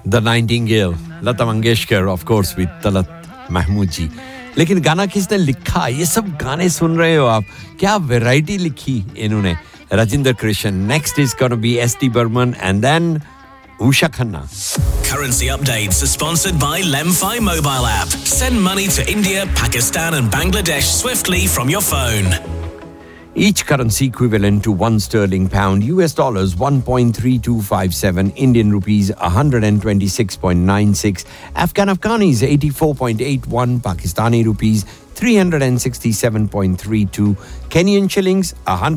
The Nightingale, Lata Mangeshkar, of course, with Talat Mahmood ji. लेकिन गाना किसने लिखा? ये सब गाने सुन रहे हो आप. क्या वैरायटी लिखी इन्होंने. Rajinder Krishan. Next is going to be S.D. Burman and then Usha Khanna. Currency updates are sponsored by Lemfi mobile app. Send money to India, Pakistan and Bangladesh swiftly from your phone. Each currency equivalent to 1 sterling pound, US dollars 1.3257, Indian rupees 126.96, Afghanis 84.81, Pakistani rupees 367.32, Kenyan shillings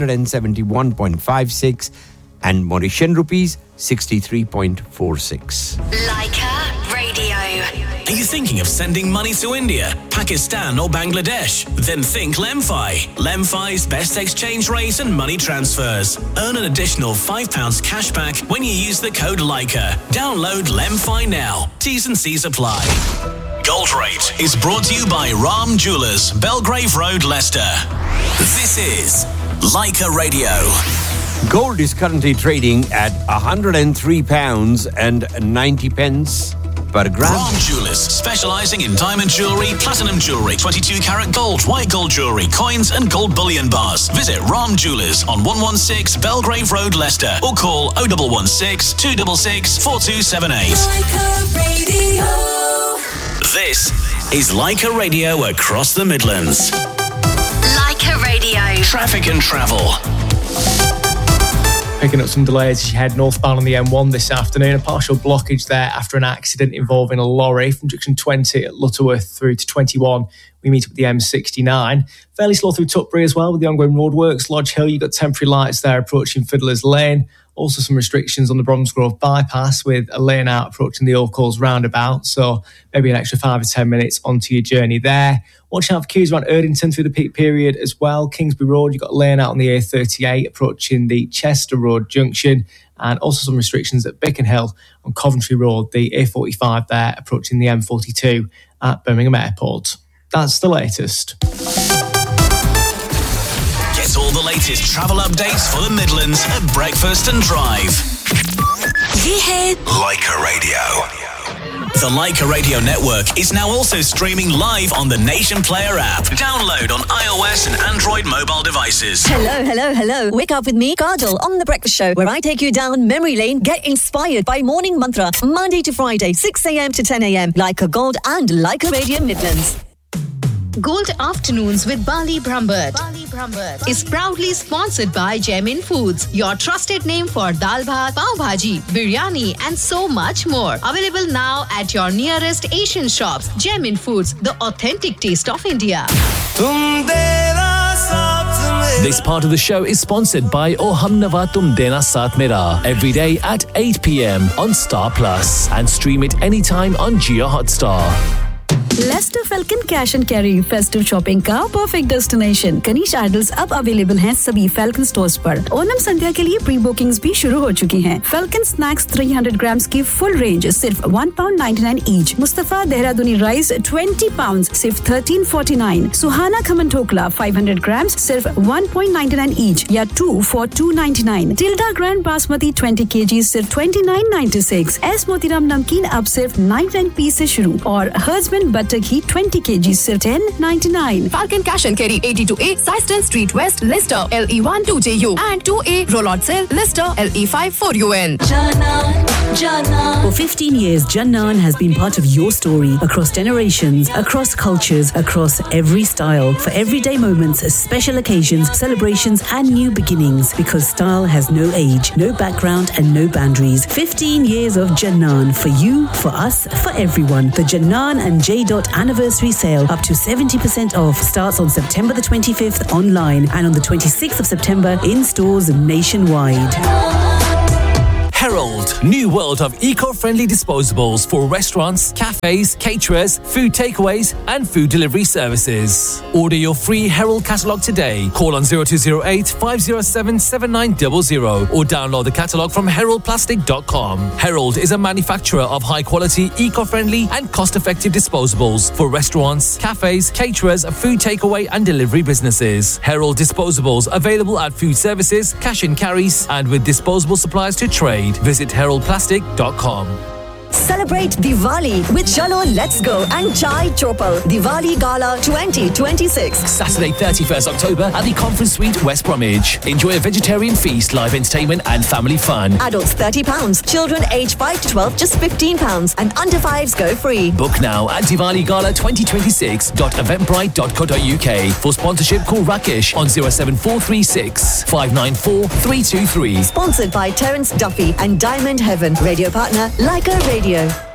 171.56 and Mauritian rupees 63.46. Leica Radio. Are you thinking of sending money to India, Pakistan or Bangladesh? Then think Lemfi. Lemfi's best exchange rate and money transfers. Earn an additional £5 cash back when you use the code Leica. Download Lemfi now. T's and C's apply. Gold Rate is brought to you by Ram Jewellers, Belgrave Road, Leicester. This is Leica Radio. Gold is currently trading at £103.90 per gram. Ram Jewellers, specialising in diamond jewellery, platinum jewellery, 22 carat gold, white gold jewellery, coins and gold bullion bars. Visit Ram Jewellers on 116 Belgrave Road, Leicester, or call 0116 266 4278. Leica Radio. This is Leica Radio across the Midlands. Leica Radio. Traffic and travel. Picking up some delays as you head northbound on the M1 this afternoon. A partial blockage there after an accident involving a lorry from junction 20 at Lutterworth through to 21. We meet up with the M69. Fairly slow through Tutbury as well with the ongoing roadworks. Lodge Hill, you've got temporary lights there approaching Fiddler's Lane. Also some restrictions on the Bromsgrove bypass with a lane out approaching the Old Coles roundabout. So maybe an extra 5 or 10 minutes onto your journey there. Watch out for queues around Erdington through the peak period as well. Kingsbury Road, you've got a lane out on the A38 approaching the Chester Road junction. And also some restrictions at Bickenhill on Coventry Road, the A45 there approaching the M42 at Birmingham Airport. That's the latest. Get all the latest travel updates for the Midlands at Breakfast and Drive. ये है Leica Radio. The Leica Radio network is now also streaming live on the Nation Player app. Download on iOS and Android mobile devices. Hello. Wake up with me, Kajal, on The Breakfast Show, where I take you down memory lane. Get inspired by Morning Mantra, Monday to Friday, 6 a.m. to 10 a.m. Leica Gold and Leica Radio Midlands. Gold Afternoons with Bali Brambert is proudly sponsored by Gemin Foods, your trusted name for dal bhat, pav bhaji, biryani and so much more. Available now at your nearest Asian shops. Gemin Foods, the authentic taste of India. This part of the show is sponsored by O Humnava Tum Dena Saath Mera, every day at 8 p.m. on Star Plus and stream it anytime on Jio Hotstar. Lester falcon cash and carry festive shopping का perfect destination. Kanish idols अब available हैं सभी falcon stores पर. ओनम संध्या के लिए pre bookings भी शुरू हो चुकी हैं. फेल्कन स्नैक्स 300 ग्राम्स की फुल रेंज सिर्फ £1.99 ईच. मुस्तफा देहरादूनी राइस 20 पाउंड सिर्फ £13.49. सुहाना खमन ठोकला 500 ग्राम्स सिर्फ £1.99 ईच या 2 for £2.99. Tilde grand basmati 20 kg सिर्फ £29.96. एस मोतीराम नमकीन अब सिर्फ 99p से शुरू और हर्जमन बटर घी 20 kg सिर्फ £10.99. Falcon Cash and Carry 82A Syston Street West, Leicester, LE12JU and 2A Rollard Cell, Leicester, LE54UN. For 15 years, Jannan has been part of your story across generations, across cultures, across every style, for everyday moments, special occasions, celebrations and new beginnings, because style has no age, no background and no boundaries. 15 years of Jannan, for you, for us, for everyone. The Jannan and J. anniversary sale up to 70% off starts on September the 25th online and on the 26th of September in stores nationwide. Herald, new world of eco-friendly disposables for restaurants, cafes, caterers, food takeaways and food delivery services. Order your free Herald catalogue today. Call on 0208 507 7900 or download the catalogue from heraldplastic.com. Herald is a manufacturer of high-quality, eco-friendly and cost-effective disposables for restaurants, cafes, caterers, food takeaway and delivery businesses. Herald disposables available at food services, cash and carries and with disposable supplies to trade. Visit heraldplastic.com. Celebrate Diwali with Chalo Let's Go and Chai Chopal Diwali Gala 2026. Saturday 31st October at the Conference Suite, West Bromwich. Enjoy a vegetarian feast, live entertainment and family fun. Adults £30, children aged 5 to 12 just £15 and under 5s go free. Book now at DiwaliGala2026.eventbrite.co.uk. For sponsorship, call Rakesh on 07436 594 323. Sponsored by Terence Duffy and Diamond Heaven. Radio partner Leica Radio.